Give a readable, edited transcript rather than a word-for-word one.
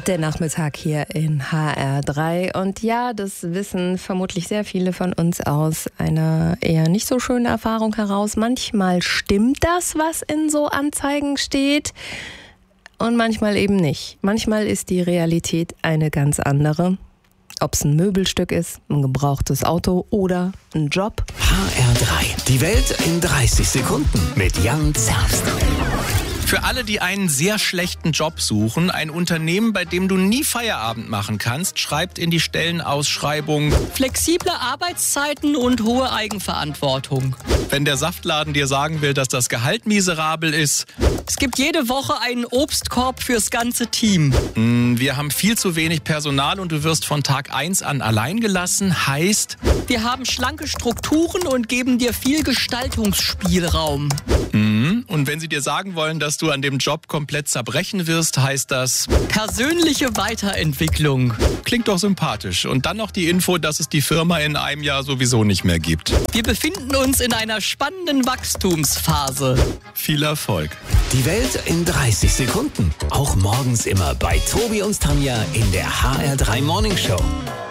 Der Nachmittag hier in HR3 und ja, das wissen vermutlich sehr viele von uns aus einer eher nicht so schönen Erfahrung heraus. Manchmal stimmt das, was in so Anzeigen steht und manchmal eben nicht. Manchmal ist die Realität eine ganz andere. Ob es ein Möbelstück ist, ein gebrauchtes Auto oder ein Job. HR3, die Welt in 30 Sekunden mit Jan Zerbst. Für alle, die einen sehr schlechten Job suchen, ein Unternehmen, bei dem du nie Feierabend machen kannst, schreibt in die Stellenausschreibung: flexible Arbeitszeiten und hohe Eigenverantwortung. Wenn der Saftladen dir sagen will, dass das Gehalt miserabel ist. Es gibt jede Woche einen Obstkorb fürs ganze Team. Wir haben viel zu wenig Personal und du wirst von Tag 1 an allein gelassen, heißt: Wir haben schlanke Strukturen und geben dir viel Gestaltungsspielraum. Und wenn sie dir sagen wollen, dass du an dem Job komplett zerbrechen wirst, heißt das: persönliche Weiterentwicklung. Klingt doch sympathisch. Und dann noch die Info, dass es die Firma in einem Jahr sowieso nicht mehr gibt. Wir befinden uns in einer spannenden Wachstumsphase. Viel Erfolg. Die Welt in 30 Sekunden. Auch morgens immer bei Tobi und Tanja in der HR3 Morning Show.